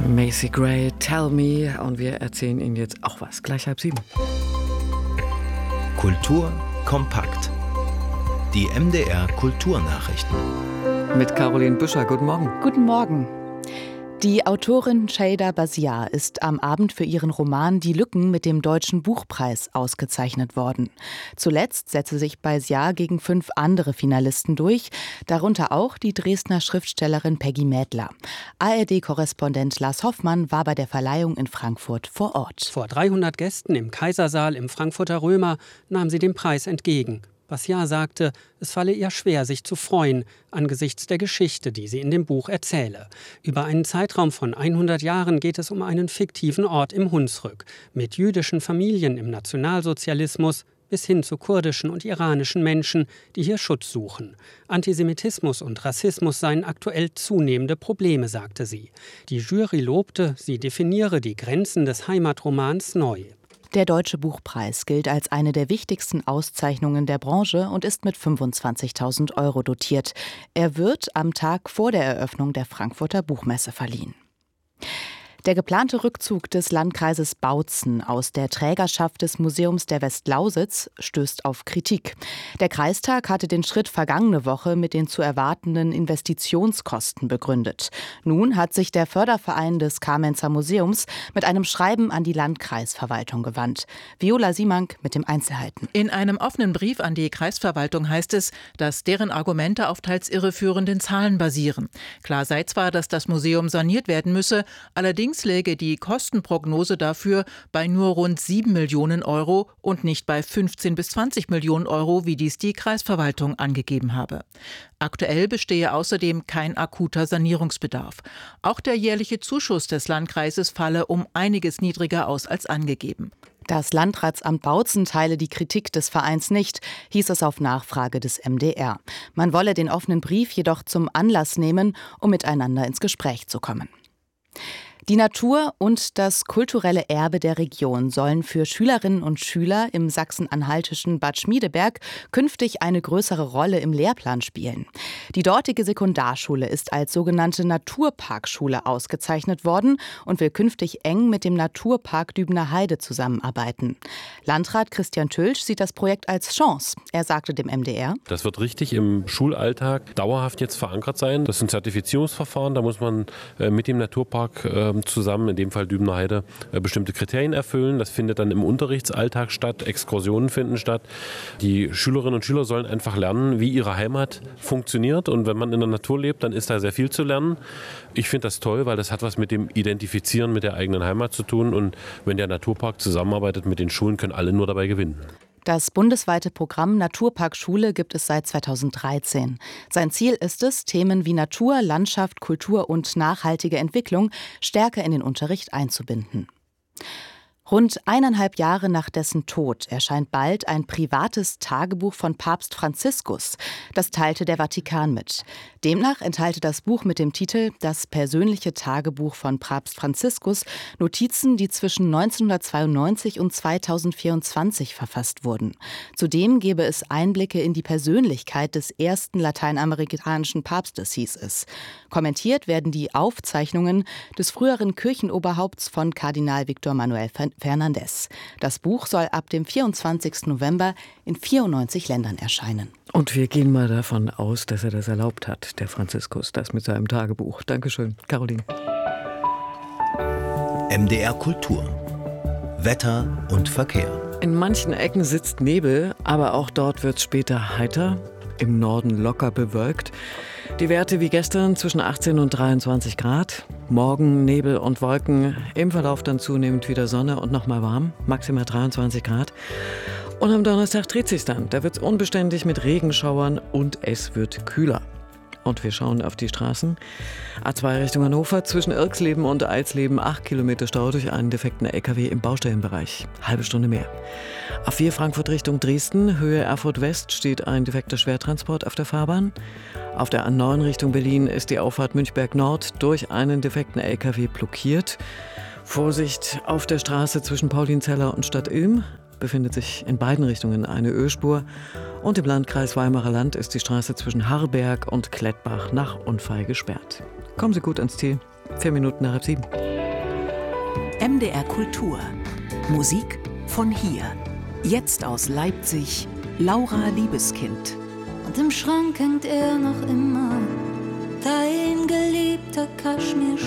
Macy Gray, Tell Me. Und wir erzählen Ihnen jetzt auch was. Gleich 6:30. Kultur kompakt. Die MDR Kulturnachrichten. Mit Caroline Büscher. Guten Morgen. Guten Morgen. Die Autorin Cheyda Basiar ist am Abend für ihren Roman Die Lücken mit dem Deutschen Buchpreis ausgezeichnet worden. Zuletzt setzte sich Basiar gegen 5 andere Finalisten durch, darunter auch die Dresdner Schriftstellerin Peggy Mädler. ARD-Korrespondent Lars Hoffmann war bei der Verleihung in Frankfurt vor Ort. Vor 300 Gästen im Kaisersaal im Frankfurter Römer nahm sie den Preis entgegen. Basiar sagte, es falle ihr schwer, sich zu freuen, angesichts der Geschichte, die sie in dem Buch erzähle. Über einen Zeitraum von 100 Jahren geht es um einen fiktiven Ort im Hunsrück, mit jüdischen Familien im Nationalsozialismus bis hin zu kurdischen und iranischen Menschen, die hier Schutz suchen. Antisemitismus und Rassismus seien aktuell zunehmende Probleme, sagte sie. Die Jury lobte, sie definiere die Grenzen des Heimatromans neu. Der Deutsche Buchpreis gilt als eine der wichtigsten Auszeichnungen der Branche und ist mit 25.000 € dotiert. Er wird am Tag vor der Eröffnung der Frankfurter Buchmesse verliehen. Der geplante Rückzug des Landkreises Bautzen aus der Trägerschaft des Museums der Westlausitz stößt auf Kritik. Der Kreistag hatte den Schritt vergangene Woche mit den zu erwartenden Investitionskosten begründet. Nun hat sich der Förderverein des Kamenzer Museums mit einem Schreiben an die Landkreisverwaltung gewandt. Viola Simank mit den Einzelheiten. In einem offenen Brief an die Kreisverwaltung heißt es, dass deren Argumente auf teils irreführenden Zahlen basieren. Klar sei zwar, dass das Museum saniert werden müsse, allerdings läge die Kostenprognose dafür bei nur rund 7 Millionen € und nicht bei 15 bis 20 Millionen €, wie dies die Kreisverwaltung angegeben habe. Aktuell bestehe außerdem kein akuter Sanierungsbedarf. Auch der jährliche Zuschuss des Landkreises falle um einiges niedriger aus als angegeben. Das Landratsamt Bautzen teile die Kritik des Vereins nicht, hieß es auf Nachfrage des MDR. Man wolle den offenen Brief jedoch zum Anlass nehmen, um miteinander ins Gespräch zu kommen. Die Natur und das kulturelle Erbe der Region sollen für Schülerinnen und Schüler im sachsen-anhaltischen Bad Schmiedeberg künftig eine größere Rolle im Lehrplan spielen. Die dortige Sekundarschule ist als sogenannte Naturparkschule ausgezeichnet worden und will künftig eng mit dem Naturpark Dübener Heide zusammenarbeiten. Landrat Christian Tülsch sieht das Projekt als Chance. Er sagte dem MDR: Das wird richtig im Schulalltag dauerhaft jetzt verankert sein. Das ist ein Zertifizierungsverfahren, da muss man mit dem Naturpark zusammen, in dem Fall Dübener Heide, bestimmte Kriterien erfüllen. Das findet dann im Unterrichtsalltag statt, Exkursionen finden statt. Die Schülerinnen und Schüler sollen einfach lernen, wie ihre Heimat funktioniert. Und wenn man in der Natur lebt, dann ist da sehr viel zu lernen. Ich finde das toll, weil das hat was mit dem Identifizieren mit der eigenen Heimat zu tun. Und wenn der Naturpark zusammenarbeitet mit den Schulen, können alle nur dabei gewinnen. Das bundesweite Programm Naturpark Schule gibt es seit 2013. Sein Ziel ist es, Themen wie Natur, Landschaft, Kultur und nachhaltige Entwicklung stärker in den Unterricht einzubinden. Rund 1,5 Jahre nach dessen Tod erscheint bald ein privates Tagebuch von Papst Franziskus. Das teilte der Vatikan mit. Demnach enthalte das Buch mit dem Titel Das persönliche Tagebuch von Papst Franziskus Notizen, die zwischen 1992 und 2024 verfasst wurden. Zudem gebe es Einblicke in die Persönlichkeit des ersten lateinamerikanischen Papstes, hieß es. Kommentiert werden die Aufzeichnungen des früheren Kirchenoberhaupts von Kardinal Victor Manuel Fernandez. Das Buch soll ab dem 24. November in 94 Ländern erscheinen. Und wir gehen mal davon aus, dass er das erlaubt hat, der Franziskus, das mit seinem Tagebuch. Dankeschön, Caroline. MDR Kultur. Wetter und Verkehr. In manchen Ecken sitzt Nebel, aber auch dort wird es später heiter. Im Norden locker bewölkt. Die Werte wie gestern zwischen 18 und 23 Grad. Morgen Nebel und Wolken, im Verlauf dann zunehmend wieder Sonne und nochmal warm, maximal 23 Grad. Und am Donnerstag dreht sich's dann. Da wird's unbeständig mit Regenschauern und es wird kühler. Und wir schauen auf die Straßen. A2 Richtung Hannover, zwischen Irxleben und Eilsleben 8 Kilometer Stau durch einen defekten LKW im Baustellenbereich. Halbe Stunde mehr. A4 Frankfurt Richtung Dresden, Höhe Erfurt West steht ein defekter Schwertransport auf der Fahrbahn. Auf der A9 Richtung Berlin ist die Auffahrt Münchberg Nord durch einen defekten LKW blockiert. Vorsicht auf der Straße zwischen Paulinzeller und Stadt Ilm. Befindet sich in beiden Richtungen eine Ölspur. Und im Landkreis Weimarer Land ist die Straße zwischen Harberg und Klettbach nach Unfall gesperrt. Kommen Sie gut ans Ziel. 4 Minuten nach 7. MDR Kultur. Musik von hier. Jetzt aus Leipzig, Laura Liebeskind. Und im Schrank hängt er noch immer, dein geliebter Kaschmir.